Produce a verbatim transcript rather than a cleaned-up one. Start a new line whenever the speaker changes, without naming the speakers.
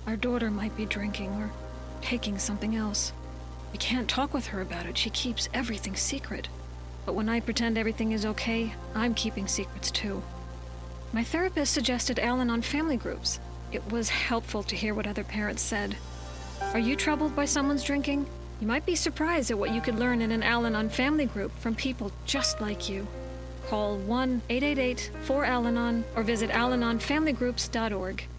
Our daughter might be drinking or taking something else. I can't talk with her about it. She keeps everything secret. But when I pretend everything is okay, I'm keeping secrets too. My therapist suggested Al-Anon family groups. It was helpful to hear what other parents said. Are you troubled by someone's drinking? You might be surprised at what you could learn in an Al-Anon family group from people just like you. Call one eight eight eight four Al Anon or visit al anon family groups dot org.